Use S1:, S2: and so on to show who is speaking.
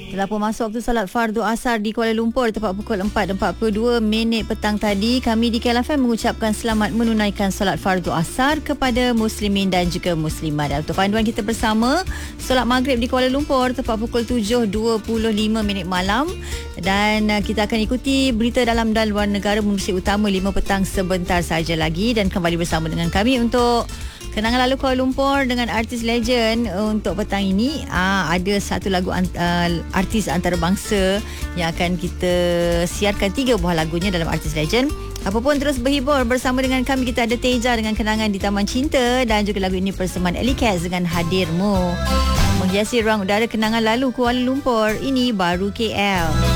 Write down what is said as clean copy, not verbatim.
S1: Telah pun masuk waktu salat fardu asar di Kuala Lumpur tepat pukul 4.42 petang tadi. Kami di KLFM mengucapkan selamat menunaikan salat fardu asar kepada muslimin dan juga muslimat. Untuk panduan kita bersama, solat maghrib di Kuala Lumpur tepat pukul 7.25 malam, dan kita akan ikuti berita dalam dan luar negara menerusi utama 5 petang sebentar saja lagi, dan kembali bersama dengan kami untuk kenangan lalu Kuala Lumpur dengan artis legend. Untuk petang ini ada satu lagu artis antarabangsa yang akan kita siarkan 3 buah lagunya dalam artis legend. Apapun terus berhibur bersama dengan kami. Kita ada Teja dengan Kenangan di Taman Cinta, dan juga lagu ini persembahan Ellie Cats dengan Hadirmu, menghiasi ruang udara kenangan lalu Kuala Lumpur. Ini baru KL.